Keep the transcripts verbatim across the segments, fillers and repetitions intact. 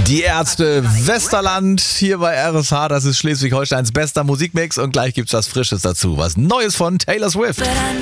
Die Ärzte Westerland hier bei R S H, das ist Schleswig-Holsteins bester Musikmix und gleich gibt's was Frisches dazu, was Neues von Taylor Swift.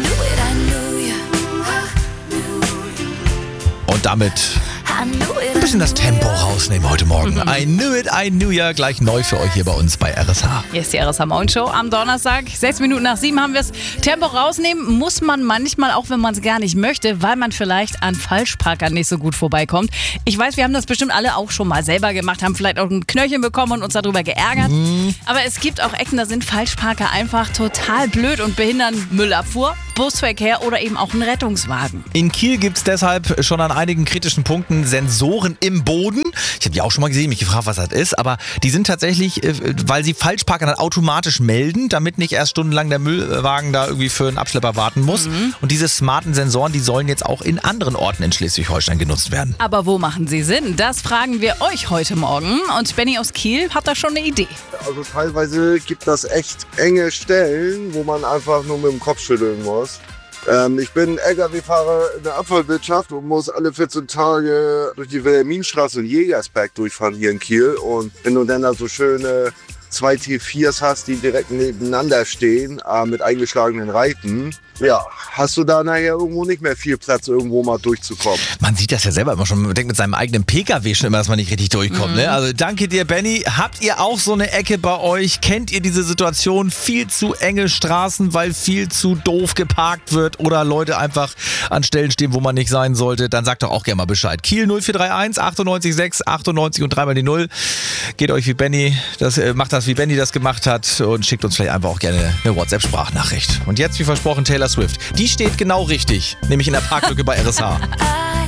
Und damit ein bisschen das Tempo rausnehmen heute Morgen. I knew it, I knew ya, gleich neu für euch hier bei uns bei R S H. Hier ist die R S H Morning Show am Donnerstag. Sechs Minuten nach sieben haben wir es. Tempo rausnehmen muss man manchmal, auch wenn man es gar nicht möchte, weil man vielleicht an Falschparkern nicht so gut vorbeikommt. Ich weiß, wir haben das bestimmt alle auch schon mal selber gemacht, haben vielleicht auch ein Knöllchen bekommen und uns darüber geärgert. Mhm. Aber es gibt auch Ecken, da sind Falschparker einfach total blöd und behindern Müllabfuhr, Busverkehr oder eben auch einen Rettungswagen. In Kiel gibt es deshalb schon an einigen kritischen Punkten Sensoren im Boden. Ich habe die auch schon mal gesehen, mich gefragt, was das ist. Aber die sind tatsächlich, weil sie Falschparker dann automatisch melden, damit nicht erst stundenlang der Müllwagen da irgendwie für einen Abschlepper warten muss. Mhm. Und diese smarten Sensoren, die sollen jetzt auch in anderen Orten in Schleswig-Holstein genutzt werden. Aber wo machen sie Sinn? Das fragen wir euch heute Morgen. Und Benny aus Kiel hat da schon eine Idee. Also teilweise gibt das echt enge Stellen, wo man einfach nur mit dem Kopf schütteln muss. Ähm, ich bin L K W-Fahrer in der Abfallwirtschaft und muss alle vierzehn Tage durch die Wilhelminstraße und Jägersberg durchfahren hier in Kiel. Und wenn du dann da so schöne zwei T viers hast, die direkt nebeneinander stehen, äh, mit eingeschlagenen Reifen, ja, hast du da nachher irgendwo nicht mehr viel Platz, irgendwo mal durchzukommen. Man sieht das ja selber immer schon. Man denkt mit seinem eigenen P K W schon immer, dass man nicht richtig durchkommt. Mhm. Ne? Also danke dir, Benny. Habt ihr auch so eine Ecke bei euch? Kennt ihr diese Situation? Viel zu enge Straßen, weil viel zu doof geparkt wird oder Leute einfach an Stellen stehen, wo man nicht sein sollte? Dann sagt doch auch gerne mal Bescheid. Kiel null vier drei eins achtundneunzig sechs achtundneunzig und dreimal die Null. Geht euch wie Benny, das, äh, macht das wie Benny das gemacht hat und schickt uns vielleicht einfach auch gerne eine WhatsApp-Sprachnachricht. Und jetzt, wie versprochen, Taylor Swift. Die steht genau richtig, nämlich in der Parklücke bei R S H.